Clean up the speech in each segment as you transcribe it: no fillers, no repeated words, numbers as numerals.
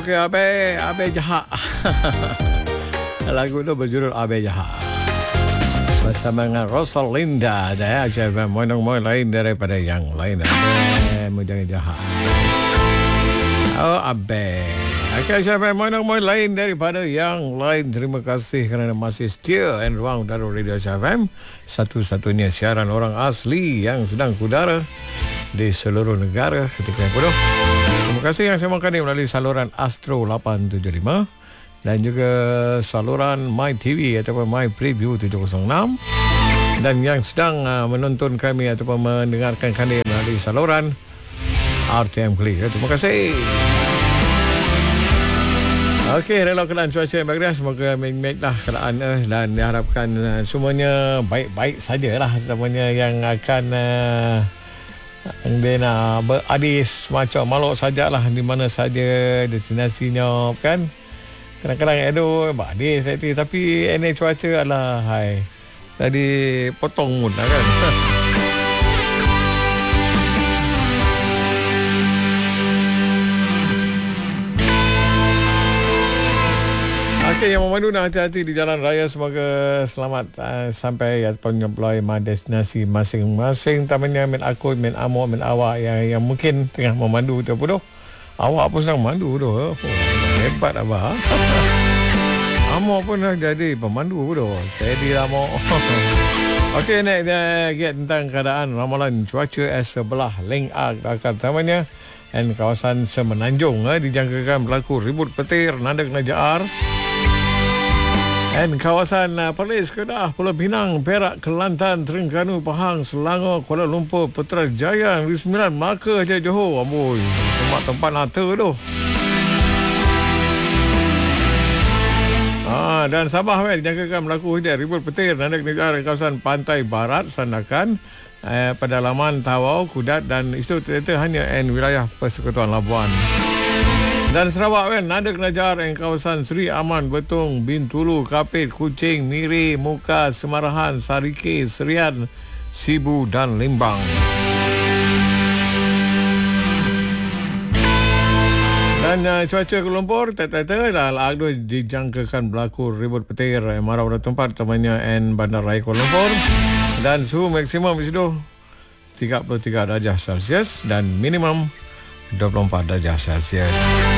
Okey, Abe Jahat. Lagu tu berjudul Abe Jahat. Bersama dengan Rosalinda. Saya cakap moin lain daripada yang lain. Abe, jangan jahat. Oh, Abe. Okey, saya moin lain daripada yang lain. Terima kasih kerana masih setia and ruang udara Radio FM. Satu-satunya siaran orang asli yang sedang kudara di seluruh negara ketika yang penuh. Terima kasih yang saya makan melalui saluran Astro 875 dan juga saluran My TV ataupun My Preview 706 dan yang sedang menonton kami ataupun mendengarkan kami melalui saluran RTM Clear. Terima kasih. Okey, rela keadaan cuaca yang bagus, semoga baik-baik lah keadaan dan diharapkan semuanya baik-baik sajalah, terutamanya yang akan dia nak beradis macam maluk sajalah di mana saja destinasinya kan. Kadang-kadang aduh beradis tapi ini cuaca adalah hai. Jadi potong pun lah kan. Okey, yang memandu nak hati-hati di jalan raya, semoga selamat sampai ataupun nyampai destinasi masing-masing. Tamanya min aku, min amo, min awak yang mungkin tengah memandu tu pun. Awak pun sedang memandu tu. Hebat abah. Amo pun dah jadi pemandu pun. Steady lah amo. Okey, nak get tentang keadaan ramalan cuaca sebelah Lengak akan tamanya dan kawasan Semenanjung dijangkakan berlaku ribut petir, nandak najar. Dan kawasan Perlis, Kedah, Pulau Pinang, Perak, Kelantan, Terengganu, Pahang, Selangor, Kuala Lumpur, Putrajaya, Negeri Sembilan, Melaka, Johor. Amboi, tempat-tempat nata tu. Dan Sabah dijangkakan berlaku hujan ribut petir nandak negara kawasan pantai barat Sandakan, Pedalaman, Tawau, Kudat dan itu ternyata hanya wilayah Persekutuan Labuan. Dan Sarawak nandak najar kawasan Seri Aman, Betung, Bintulu, Kapit, Kuching, Miri, Muka, Semarahan, Sarike, Serian, Sibu dan Limbang. Dan cuaca Kuala Lumpur agdo dijangkakan berlaku ribut petir marau pada tempat temannya Bandar Raya Kuala Lumpur dan suhu maksimum di situ 33 darjah Celsius dan minimum 24 darjah Celsius.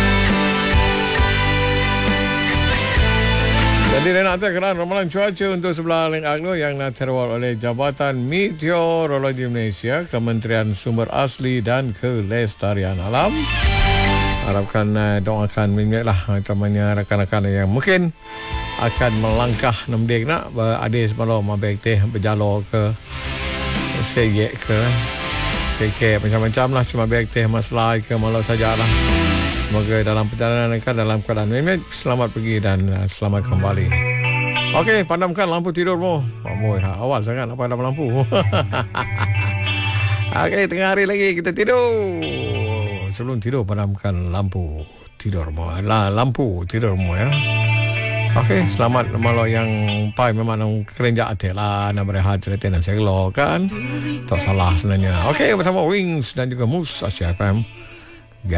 Jadi nak keadaan ramalan cuaca untuk sebelah Lengak yang diterwal oleh Jabatan Meteorologi Malaysia, Kementerian Sumber Asli dan Kelestarian Alam. Harapkan doakan minyak lah temannya rakan-rakan yang mungkin akan melangkah nemdik nak beradis malam mabek teh berjalo ke seyek ke kek macam-macam lah, cuma baik teh masalah ke malah sajalah. Semoga dalam perjalanan akan dalam keadaan baik, selamat pergi dan selamat kembali. Okey, padamkan lampu tidurmu. Awal sangat nak padam lampu. Okey, tengah hari lagi kita tidur. Sebelum tidur padamkan lampu tidurmu. Lampu tidurmu ya. Okey, selamat malam yang pai memang kerenjak hati lah nak berehat cerita nak segelo kan. Tak salah sebenarnya. Okey, bersama Wings dan juga Mus Asia FM.